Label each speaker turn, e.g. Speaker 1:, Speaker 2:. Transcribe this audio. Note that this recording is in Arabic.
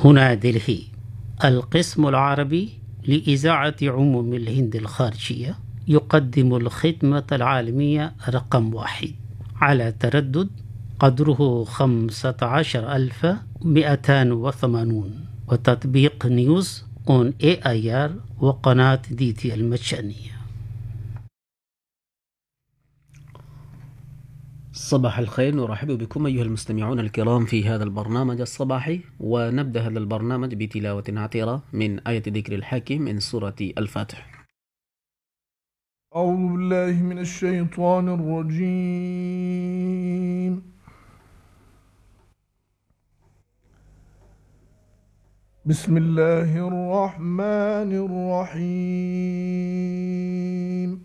Speaker 1: هنا دلهي. القسم العربي لإذاعة عموم الهند الخارجية يقدم الخدمة العالمية رقم 1 على تردد قدره 15280 وتطبيق نيوز اون AIR وقناة DT المجانية.
Speaker 2: صباح الخير، نرحب بكم أيها المستمعون الكرام في هذا البرنامج الصباحي، ونبدأ هذا البرنامج بتلاوة عطرة من آية ذكر الحكيم من سورة الفاتح.
Speaker 3: أعوذ بالله من الشيطان الرجيم. بسم الله الرحمن الرحيم.